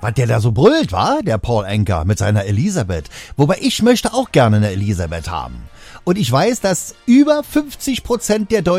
Was der da so brüllt, wa? Der Paul Anka mit seiner Elisabeth. Wobei ich möchte auch gerne eine Elisabeth haben. Und ich weiß, dass über 50% der Deutschen